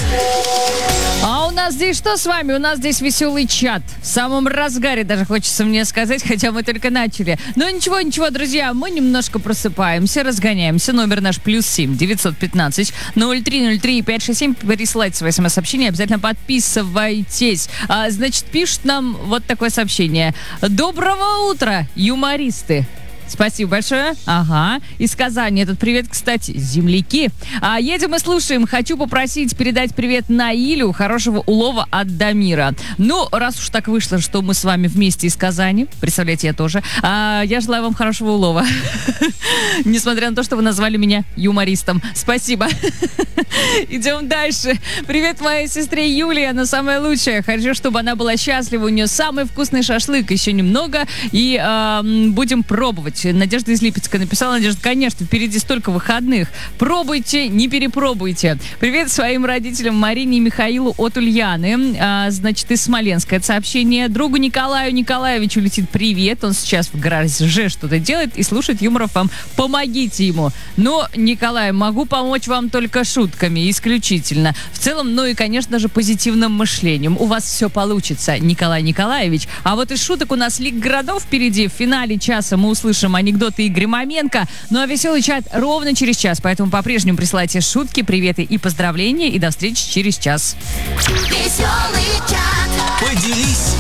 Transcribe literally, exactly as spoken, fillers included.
А у нас здесь что с вами? У нас здесь веселый чат. В самом разгаре, даже хочется мне сказать, хотя мы только начали. Но ничего, ничего, друзья, мы немножко просыпаемся, разгоняемся. Номер наш плюс семь девятьсот пятнадцать ноль три ноль три пять шесть семь. Присылайте свои смс-сообщения, обязательно подписывайтесь. А, значит, пишут нам вот такое сообщение. Доброго утра, юмористы. Спасибо большое. Ага. Из Казани этот привет, кстати, земляки. А, едем и слушаем. Хочу попросить передать привет Наилю. Хорошего улова от Дамира. Ну, раз уж так вышло, что мы с вами вместе из Казани, представляете, я тоже, а, я желаю вам хорошего улова. Несмотря на то, что вы назвали меня юмористом. Спасибо. Идем дальше. Привет моей сестре Юлии. Она самая лучшая. Хочу, чтобы она была счастлива. У нее самый вкусный шашлык. Еще немного. И а, будем пробовать. Надежда из Липецка написала. Надежда, конечно, впереди столько выходных. Пробуйте, не перепробуйте. Привет своим родителям Марине и Михаилу от Ульяны. А, значит, из Смоленска это сообщение. Другу Николаю Николаевичу летит привет. Он сейчас в гараже что-то делает и слушает юморов вам. Помогите ему. Но, Николай, могу помочь вам только шутками, исключительно. В целом, ну и, конечно же, позитивным мышлением. У вас все получится, Николай Николаевич. А вот из шуток у нас Лига городов впереди. В финале часа мы услышим анекдоты Игоря Маменко. Ну а веселый чат ровно через час. Поэтому по-прежнему присылайте шутки, приветы и поздравления. И до встречи через час. Веселый чат. Поделись